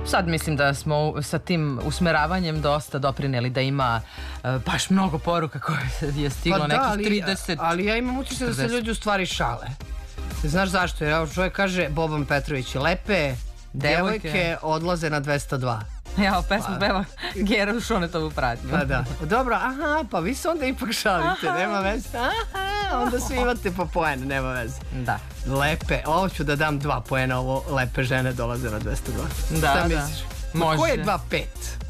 Sad mislim da smo sa tim usmeravanjem dosta doprineli da ima baš mnogo poruka koje je stiglo, nekih 30. Ali ja imam utisak da se ljudi u stvari šale. Znaš zašto? Jer čovjek kaže, Boban Petrović, lepe devojke odlaze na 202. Ja, pesmu peva Gera u Šonetovu pratnju. Pa da. Dobro, aha, pa vi se onda ipak šalite, nema veze. Aha, onda svi imate po poene, nema veze. Da. Lepe, ovo ću da dam 2 poena, ovo lepe žene dolaze na 202. Da, šta misliš? Može. Ko je 2,5?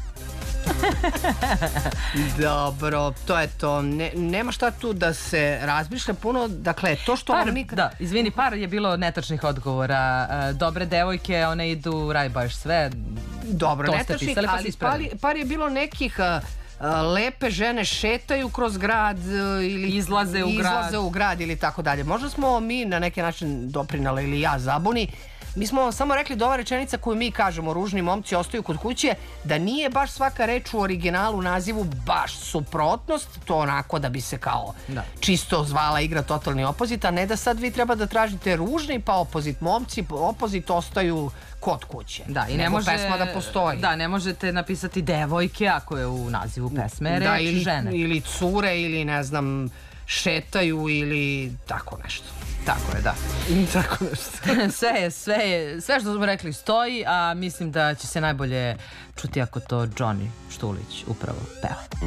Dobro, to je to. Nema šta tu da se razmišlja puno. Dakle, to što on nikad... Da, izvini, par je bilo netačnih odgovora. Dobre devojke, one idu u raj baš sve. Dobro, netačnih, ali par je bilo nekih... lepe žene šetaju kroz grad ili izlaze u grad ili tako dalje. Možda smo mi na neki način doprinali ili ja zabuni. Mi smo samo rekli da ova rečenica koju mi kažemo, ružni momci ostaju kod kuće, da nije baš svaka reč u originalu nazivu baš suprotnost, to onako da bi se kao čisto zvala igra totalni opozit, a ne da sad vi treba da tražite ružni pa opozit. Momci opozit ostaju kod kuće. Da, i ne može pesma da postoji. Da, ne možete napisati devojke ako je u nazivu pesme reč žene. Ili cure ili ne znam šetaju ili tako nešto. Tako je, da. Tako nešto. Sve što smo rekli stoji, a mislim da će se najbolje čuti ako to Johnny Štulić upravo peva.